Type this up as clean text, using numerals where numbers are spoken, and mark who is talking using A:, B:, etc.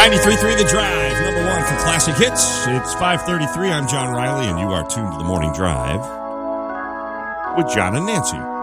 A: 93.3 The Drive, number one for classic hits. It's 5:33. I'm John Riley, and you are tuned to the Morning Drive with John and Nancy.